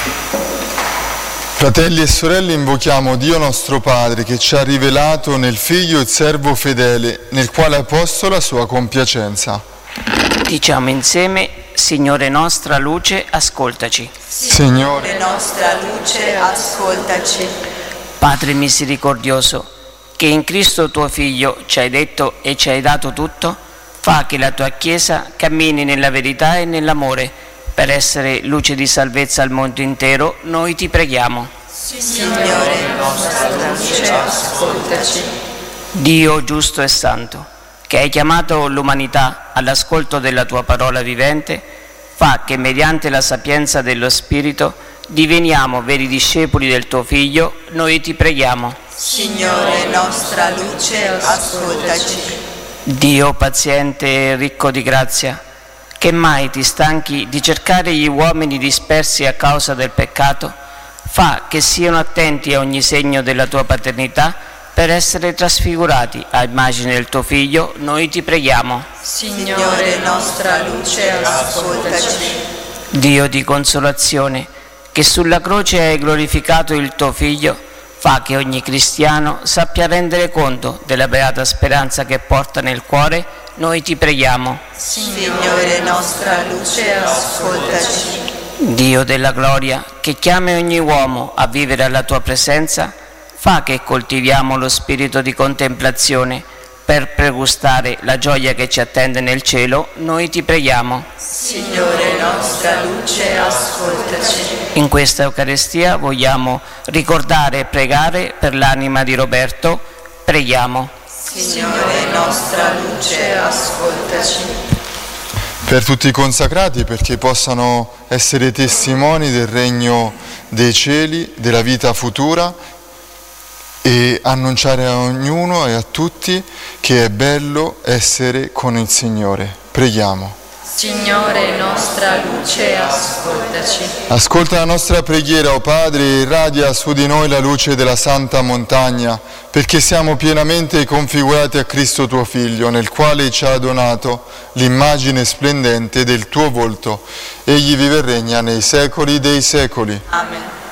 Fratelli e sorelle, invochiamo Dio nostro Padre, che ci ha rivelato nel Figlio il servo fedele, nel quale ha posto la sua compiacenza. Diciamo insieme: Signore nostra luce, ascoltaci. Signore nostra luce, ascoltaci. Padre misericordioso, che in Cristo tuo Figlio ci hai detto e ci hai dato tutto, fa che la tua Chiesa cammini nella verità e nell'amore. Per essere luce di salvezza al mondo intero, noi ti preghiamo. Signore nostra luce, ascoltaci. Dio giusto e santo, che hai chiamato l'umanità all'ascolto della tua parola vivente, fa che mediante la sapienza dello Spirito diveniamo veri discepoli del tuo Figlio, noi ti preghiamo. Signore nostra luce, ascoltaci. Dio paziente e ricco di grazia, che mai ti stanchi di cercare gli uomini dispersi a causa del peccato, fa che siano attenti a ogni segno della tua paternità per essere trasfigurati a immagine del tuo Figlio, noi ti preghiamo. Signore nostra luce, ascoltaci. Dio di consolazione, che sulla croce hai glorificato il tuo Figlio, fa che ogni cristiano sappia rendere conto della beata speranza che porta nel cuore, noi ti preghiamo. Signore nostra luce, ascoltaci. Dio della gloria, che chiami ogni uomo a vivere alla tua presenza, fa che coltiviamo lo spirito di contemplazione per pregustare la gioia che ci attende nel cielo, noi ti preghiamo. Signore nostra luce, ascoltaci. In questa Eucaristia vogliamo ricordare e pregare per l'anima di Roberto. Preghiamo. Signore nostra luce, ascoltaci. Per tutti i consacrati, perché possano essere testimoni del regno dei cieli, della vita futura, e annunciare a ognuno e a tutti che è bello essere con il Signore. Preghiamo. Signore nostra luce, ascoltaci. Ascolta la nostra preghiera, o Padre, e irradia su di noi la luce della Santa Montagna, perché siamo pienamente configurati a Cristo tuo Figlio, nel quale ci ha donato l'immagine splendente del tuo volto. Egli vive e regna nei secoli dei secoli. Amen.